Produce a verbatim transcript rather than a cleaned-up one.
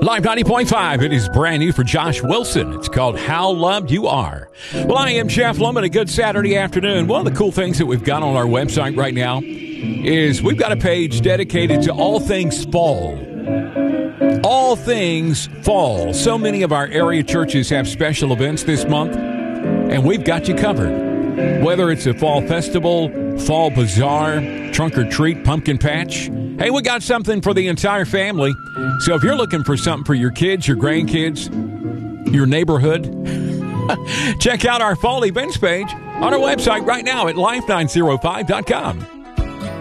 Live ninety point five. It is brand new for Josh Wilson. It's called How Loved You Are. Well, I am Jeff Lemon. A good Saturday afternoon. One of the cool things that we've got on our website right now is we've got a page dedicated to all things fall. All things fall. So many of our area churches have special events this month, and we've got you covered. Whether it's a fall festival, fall bazaar, trunk or treat, pumpkin patch, hey, we got something for the entire family. So if you're looking for something for your kids, your grandkids, your neighborhood, check out our fall events page on our website right now at life nine oh five dot com.